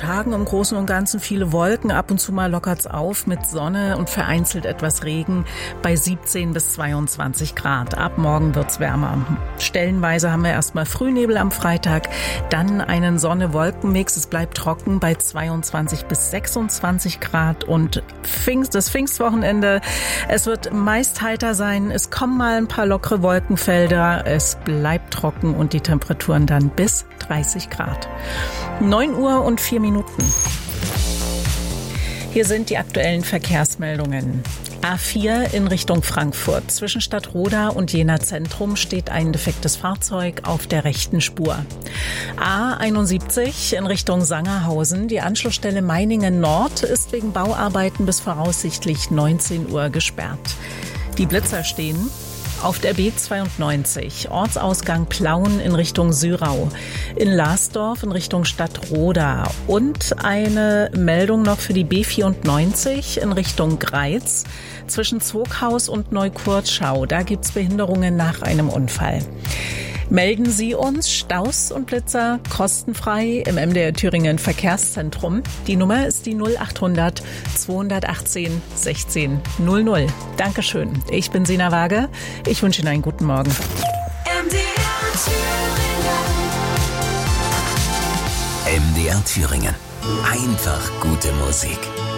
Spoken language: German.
Tagen im Großen und Ganzen viele Wolken. Ab und zu mal lockert's auf mit Sonne und vereinzelt etwas Regen bei 17 bis 22 Grad. Ab morgen wird's wärmer. Stellenweise haben wir erstmal Frühnebel am Freitag, dann einen Sonne-Wolken-Mix. Es bleibt trocken bei 22 bis 26 Grad und das Pfingstwochenende. Es wird meist heiter sein. Es kommen mal ein paar lockere Wolkenfelder. Es bleibt trocken und die Temperaturen dann bis 30 Grad. 9 Uhr und 4 Minuten. Hier sind die aktuellen Verkehrsmeldungen. A4 in Richtung Frankfurt. Zwischen Stadtroda und Jena Zentrum steht ein defektes Fahrzeug auf der rechten Spur. A71 in Richtung Sangerhausen. Die Anschlussstelle Meiningen Nord ist wegen Bauarbeiten bis voraussichtlich 19 Uhr gesperrt. Die Blitzer stehen auf der B92, Ortsausgang Plauen in Richtung Syrau, in Lasdorf in Richtung Stadtroda und eine Meldung noch für die B94 in Richtung Greiz zwischen Zwoghaus und Neukurtschau. Da gibt's Behinderungen nach einem Unfall. Melden Sie uns Staus und Blitzer kostenfrei im MDR Thüringen Verkehrszentrum. Die Nummer ist die 0800 218 16 00. Dankeschön. Ich bin Sina Waage. Ich wünsche Ihnen einen guten Morgen. MDR Thüringen. Einfach gute Musik.